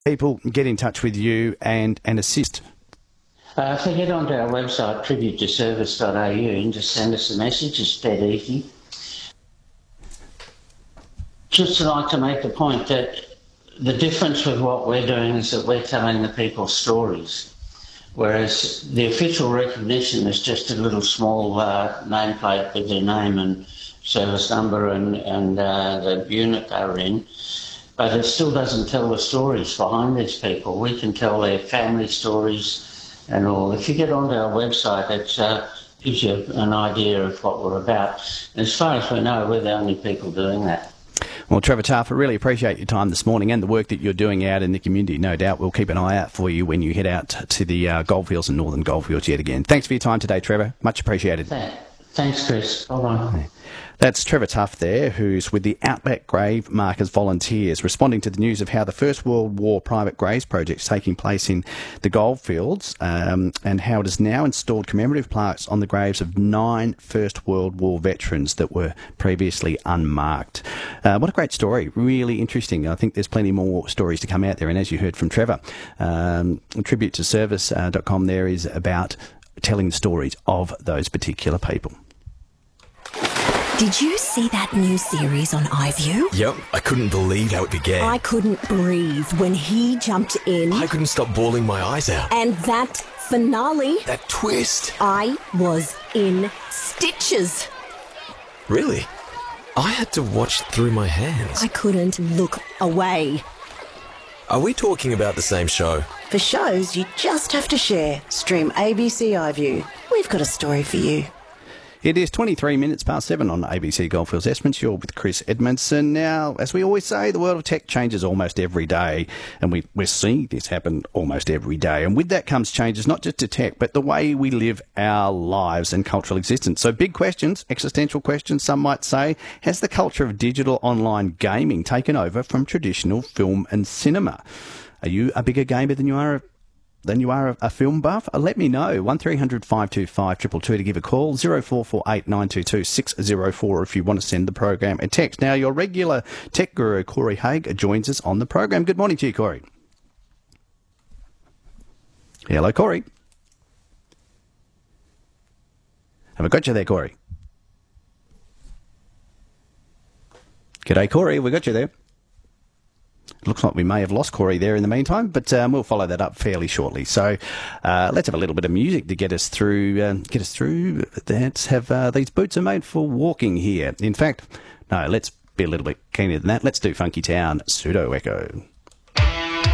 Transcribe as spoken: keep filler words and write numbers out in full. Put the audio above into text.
People get in touch with you and, and assist? Uh, if they get onto our website, tribute to service dot a u, and just send us a message, it's dead easy. Just like to make the point that the difference with what we're doing is that we're telling the people stories, whereas the official recognition is just a little small uh, nameplate with their name and service number and, and uh, the unit they're in, but it still doesn't tell the stories behind these people. We can tell their family stories and all. If you get onto our website, it uh, gives you an idea of what we're about. And as far as we know, we're the only people doing that. Well, Trevor Taff, I really appreciate your time this morning and the work that you're doing out in the community. No doubt we'll keep an eye out for you when you head out to the uh, goldfields and northern goldfields yet again. Thanks for your time today, Trevor. Much appreciated. Thanks, Chris. Bye-bye. That's Trevor Tuff there, who's with the Outback Grave Markers Volunteers, responding to the news of how the First World War private graves project is taking place in the goldfields um, and how it has now installed commemorative plaques on the graves of nine First World War veterans that were previously unmarked. Uh, what a great story. Really interesting. I think there's plenty more stories to come out there. And as you heard from Trevor, um, tribute to service dot com there is about telling the stories of those particular people. Did you see that new series on iView? Yep, I couldn't believe how it began. I couldn't breathe when he jumped in. I couldn't stop bawling my eyes out. And that finale. That twist. I was in stitches. Really? I had to watch through my hands. I couldn't look away. Are we talking about the same show? For shows you just have to share. Stream A B C iView. We've got a story for you. It is twenty-three minutes past seven on A B C Goldfields Esperance. You're with Chris Edmondson. Now, as we always say, the world of tech changes almost every day, and we, we're seeing this happen almost every day. And with that comes changes not just to tech, but the way we live our lives and cultural existence. So big questions, existential questions, some might say. Has the culture of digital online gaming taken over from traditional film and cinema? Are you a bigger gamer than you are a Then you are a, a film buff? Uh, let me know. one three hundred five two five two two two to give a call. zero four four eight nine two two six zero four if you want to send the program a text. Now, your regular tech guru, Corey Haig, joins us on the program. Good morning to you, Corey. Hello, Corey. Have I got you there, Corey? G'day, Corey. We got you there. Looks like we may have lost Corey there in the meantime, but um, we'll follow that up fairly shortly. So uh, let's have a little bit of music to get us through. Um, get us through. Let's have uh, these boots are made for walking here. In fact, no, let's be a little bit keener than that. Let's do Funky Town Pseudo Echo.